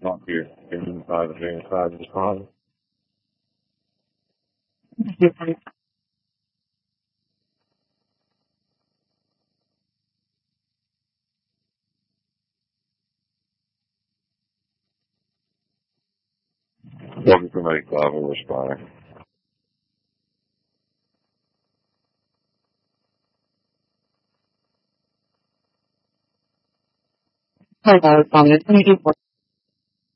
Not here. Inside the car. Looking for my level responder. Hello, Dominic. Can you do